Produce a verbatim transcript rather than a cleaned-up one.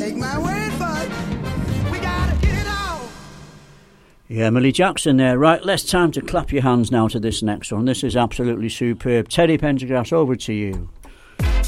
make my way, but we gotta get it on. Yeah, Millie Jackson there. Right, let's time to clap your hands now to this next one. This is absolutely superb. Teddy Pendergrass, over to you.